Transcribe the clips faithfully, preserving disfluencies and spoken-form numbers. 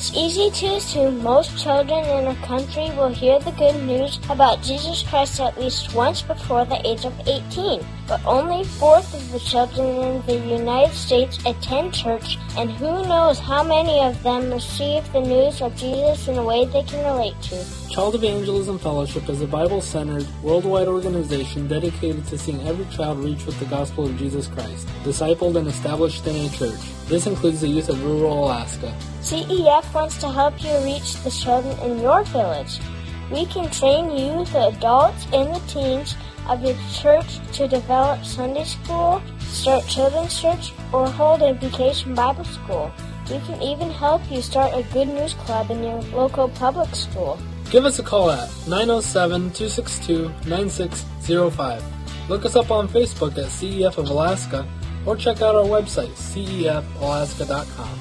It's easy to assume most children in a country will hear the good news about Jesus Christ at least once before the age of eighteen. But only a fourth of the children in the United States attend church, and who knows how many of them receive the news of Jesus in a way they can relate to. Child Evangelism Fellowship is a Bible-centered, worldwide organization dedicated to seeing every child reach with the gospel of Jesus Christ, discipled and established in a church. This includes the youth of rural Alaska. C E F wants to help you reach the children in your village. We can train you, the adults and the teens of your church, to develop Sunday school, start children's church, or hold a vacation Bible school. We can even help you start a good news club in your local public school. Give us a call at nine oh seven, two six two, nine six oh five. Look us up on Facebook at C E F of Alaska, or check out our website, C E F alaska dot com.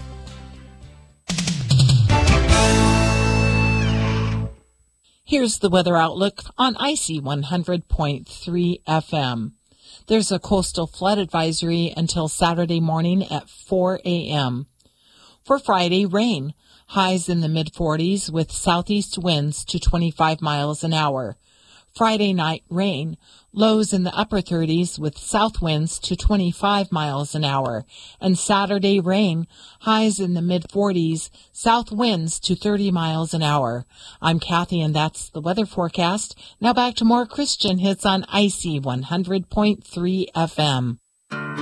Here's the weather outlook on I C one hundred point three F M. There's a coastal flood advisory until Saturday morning at four a.m. For Friday, rain. Highs in the mid-forties with southeast winds to twenty-five miles an hour. Friday night, rain. Lows in the upper thirties with south winds to twenty-five miles an hour. And Saturday, rain. Highs in the mid-forties, south winds to thirty miles an hour. I'm Kathy, and that's the weather forecast. Now back to more Christian hits on I C one hundred point three F M.